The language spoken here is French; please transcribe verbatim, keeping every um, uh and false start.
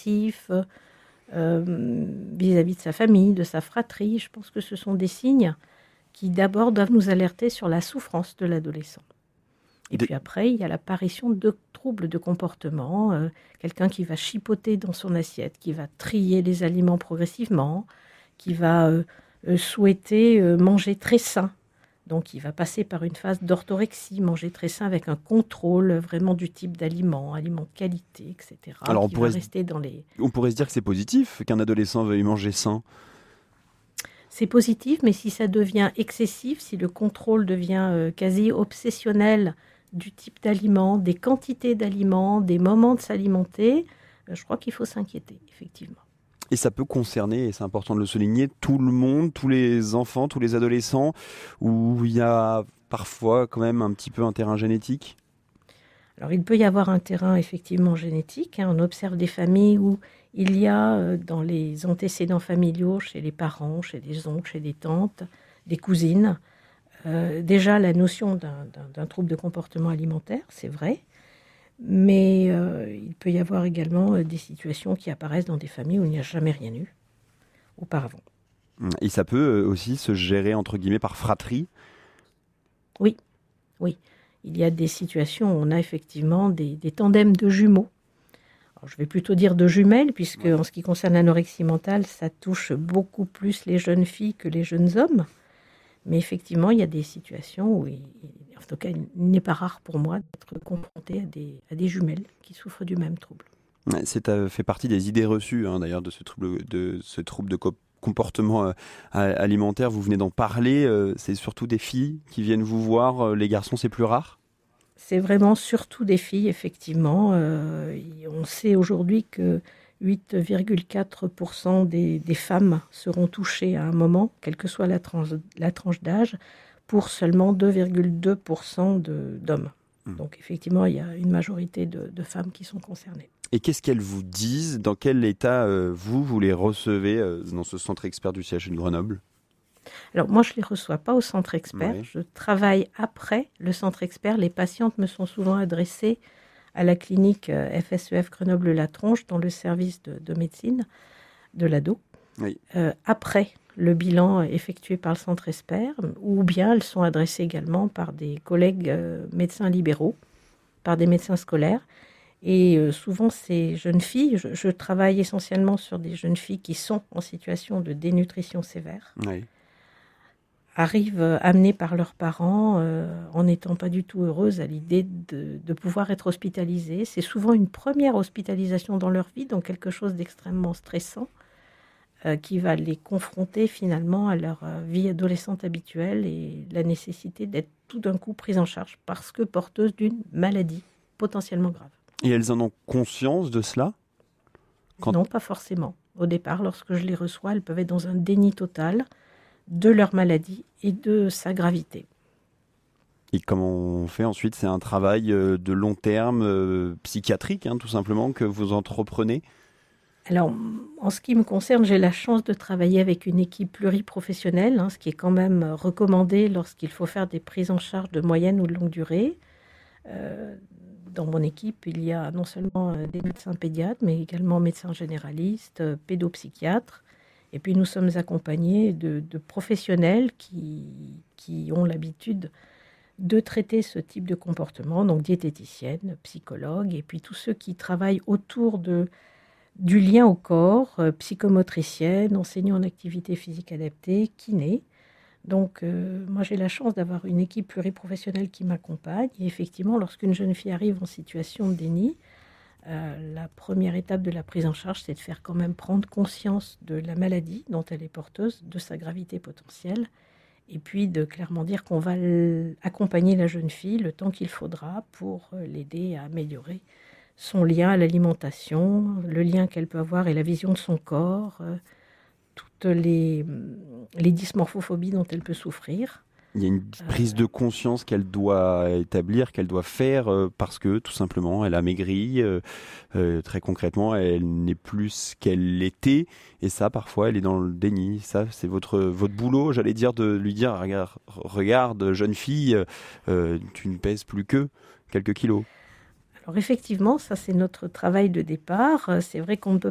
agressif euh, vis-à-vis de sa famille, de sa fratrie. Je pense que ce sont des signes qui d'abord doivent nous alerter sur la souffrance de l'adolescent. Et De- puis après, il y a l'apparition de troubles de comportement, euh, quelqu'un qui va chipoter dans son assiette, qui va trier les aliments progressivement, qui va euh, euh, souhaiter euh, manger très sain. Donc, il va passer par une phase d'orthorexie, manger très sain avec un contrôle vraiment du type d'aliments, aliments de qualité, et cetera, Alors on qui va pourrait, se, rester dans les... on pourrait se dire que c'est positif qu'un adolescent veuille manger sain. C'est positif, mais si ça devient excessif, si le contrôle devient euh, quasi obsessionnel du type d'aliments, des quantités d'aliments, des moments de s'alimenter, euh, je crois qu'il faut s'inquiéter, effectivement. Et ça peut concerner, et c'est important de le souligner, tout le monde, tous les enfants, tous les adolescents, où il y a parfois quand même un petit peu un terrain génétique. Alors, il peut y avoir un terrain effectivement génétique. Hein. On observe des familles où il y a euh, dans les antécédents familiaux, chez les parents, chez des oncles, chez des tantes, des cousines, euh, déjà la notion d'un, d'un, d'un trouble de comportement alimentaire, c'est vrai. Mais euh, il peut y avoir également euh, des situations qui apparaissent dans des familles où il n'y a jamais rien eu auparavant. Et ça peut euh, aussi se gérer, entre guillemets, par fratrie. Oui, oui. Il y a des situations où on a effectivement des, des tandems de jumeaux. Alors, je vais plutôt dire de jumelles, puisque en ce qui concerne l'anorexie mentale, ça touche beaucoup plus les jeunes filles que les jeunes hommes. Mais effectivement, il y a des situations où, il, en tout cas, il n'est pas rare pour moi d'être confronté à des, à des jumelles qui souffrent du même trouble. C'est euh, fait partie des idées reçues, hein, d'ailleurs, de ce trouble de, ce trouble de co- comportement euh, alimentaire. Vous venez d'en parler. Euh, c'est surtout des filles qui viennent vous voir. Euh, les garçons, c'est plus rare. C'est vraiment surtout des filles, effectivement. Euh, on sait aujourd'hui que huit virgule quatre pour cent des, des femmes seront touchées à un moment, quelle que soit la tranche, la tranche d'âge, pour seulement deux virgule deux pour cent de, d'hommes. Mmh. Donc effectivement, il y a une majorité de, de femmes qui sont concernées. Et qu'est-ce qu'elles vous disent? Dans quel état, euh, vous, vous les recevez euh, dans ce centre expert du C H U de Grenoble? Alors moi, je ne les reçois pas au centre expert. Oui. Je travaille après le centre expert. Les patientes me sont souvent adressées à la clinique F S E F Grenoble-La-Tronche dans le service de, de médecine de l'ado. Oui. Euh, après le bilan effectué par le centre expert, ou bien elles sont adressées également par des collègues euh, médecins libéraux, par des médecins scolaires. Et euh, souvent, ces jeunes filles, je, je travaille essentiellement sur des jeunes filles qui sont en situation de dénutrition sévère. Oui. Arrivent euh, amenées par leurs parents euh, en n'étant pas du tout heureuses à l'idée de, de pouvoir être hospitalisées. C'est souvent une première hospitalisation dans leur vie, donc quelque chose d'extrêmement stressant euh, qui va les confronter finalement à leur euh, vie adolescente habituelle et la nécessité d'être tout d'un coup prises en charge parce que porteuses d'une maladie potentiellement grave. Et elles en ont conscience de cela? Quand... Non, pas forcément. Au départ, lorsque je les reçois, elles peuvent être dans un déni total de leur maladie et de sa gravité. Et comment on fait ensuite? C'est un travail de long terme, euh, psychiatrique, hein, tout simplement, que vous entreprenez? Alors, en ce qui me concerne, j'ai la chance de travailler avec une équipe pluriprofessionnelle, hein, ce qui est quand même recommandé lorsqu'il faut faire des prises en charge de moyenne ou de longue durée. Euh, dans mon équipe, il y a non seulement des médecins pédiatres, mais également médecins généralistes, pédopsychiatres. Et puis nous sommes accompagnés de, de professionnels qui, qui ont l'habitude de traiter ce type de comportement, donc diététiciennes, psychologues, et puis tous ceux qui travaillent autour de, du lien au corps, euh, psychomotriciennes, enseignants en activité physique adaptée, kinés. Donc euh, moi j'ai la chance d'avoir une équipe pluriprofessionnelle qui m'accompagne. Et effectivement, lorsqu'une jeune fille arrive en situation de déni, Euh, la première étape de la prise en charge, c'est de faire quand même prendre conscience de la maladie dont elle est porteuse, de sa gravité potentielle, et puis de clairement dire qu'on va accompagner la jeune fille le temps qu'il faudra pour l'aider à améliorer son lien à l'alimentation, le lien qu'elle peut avoir et la vision de son corps, euh, toutes les, les dysmorphophobies dont elle peut souffrir. Il y a une prise de conscience qu'elle doit établir, qu'elle doit faire euh, parce que tout simplement elle a maigri, euh, euh, très concrètement elle n'est plus ce qu'elle était et ça parfois elle est dans le déni. Ça c'est votre, votre boulot, j'allais dire, de lui dire regarde, regarde jeune fille, euh, tu ne pèses plus que quelques kilos. Alors effectivement, ça c'est notre travail de départ. C'est vrai qu'on ne peut